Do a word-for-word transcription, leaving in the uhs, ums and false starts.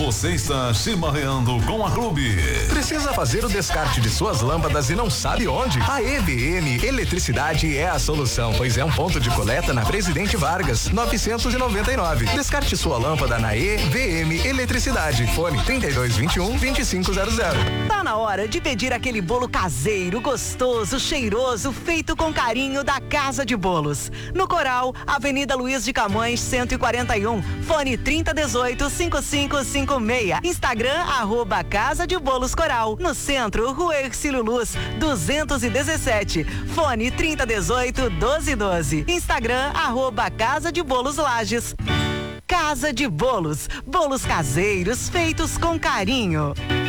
você está chimarreando com a Clube. Precisa fazer o descarte de suas lâmpadas e não sabe onde? A E V M Eletricidade é a solução, pois é um ponto de coleta na Presidente Vargas, novecentos e noventa e nove. Descarte sua lâmpada na E V M Eletricidade. Fone trinta e dois, vinte e um, vinte e cinco zero zero. Tá na hora de pedir aquele bolo caseiro, gostoso, cheiroso, feito com carinho da Casa de Bolos. No Coral, Avenida Luiz de Camões, cento e quarenta e um. Fone trinta dezoito, cinquenta e cinco cinquenta e seis. Instagram, arroba Casa de Bolos Coral. No centro, Rua Ercílio Luz, duzentos e dezessete. Fone trinta dezoito, doze doze. Instagram, arroba Casa de Bolos Lages. Casa de Bolos. Bolos caseiros feitos com carinho.